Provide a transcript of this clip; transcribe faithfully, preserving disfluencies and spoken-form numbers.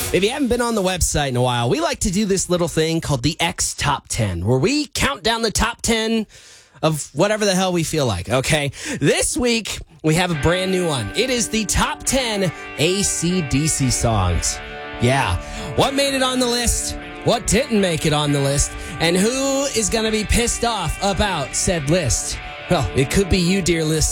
If you haven't been on the website in a while, we like to do this little thing called the X Top ten, where we count down the top ten of whatever the hell we feel like, okay? This week, we have a brand new one. It is the top ten A C D C songs. Yeah. What made it on the list? What didn't make it on the list? And who is going to be pissed off about said list? Well, it could be you, dear listener.